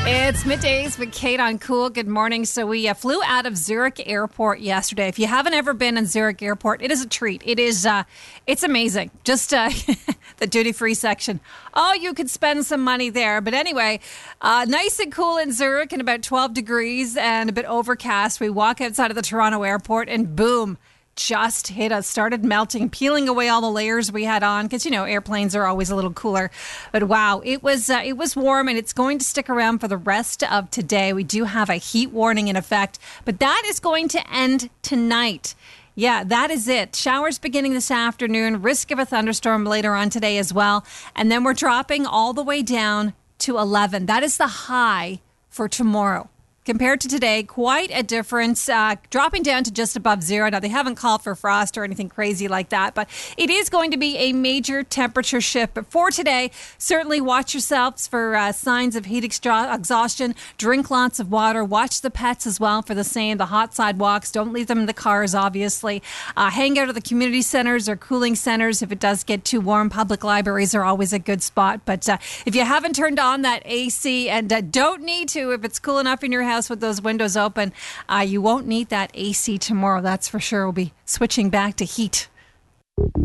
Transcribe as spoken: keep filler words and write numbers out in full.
It's middays with Kate on Cool. Good morning. So we uh, flew out of Zurich Airport yesterday. If you haven't ever been in Zurich Airport, it is a treat. It is, uh, it's amazing. Just uh, the duty-free section. Oh, you could spend some money there. But anyway, uh, nice and cool in Zurich and about twelve degrees and a bit overcast. We walk outside of the Toronto airport and boom, just hit us, started melting, peeling away all the layers we had on because, you know, airplanes are always a little cooler. But wow, it was uh, it was warm and it's going to stick around for the rest of today. We do have a heat warning in effect, but that is going to end tonight. Yeah, that is it. Showers beginning this afternoon, risk of a thunderstorm later on today as well. And then we're dropping all the way down to eleven. That is the high for tomorrow. Compared to today, quite a difference, uh, dropping down to just above zero. Now, they haven't called for frost or anything crazy like that, but it is going to be a major temperature shift. But for today, certainly watch yourselves for uh, signs of heat extra- exhaustion. Drink lots of water. Watch the pets as well for the same. The hot sidewalks. Don't leave them in the cars, obviously. Uh, hang out at the community centers or cooling centers if it does get too warm. Public libraries are always a good spot. But uh, if you haven't turned on that A C and uh, don't need to, if it's cool enough in your house, with those windows open, uh, you won't need that A C tomorrow. That's for sure. We'll be switching back to heat.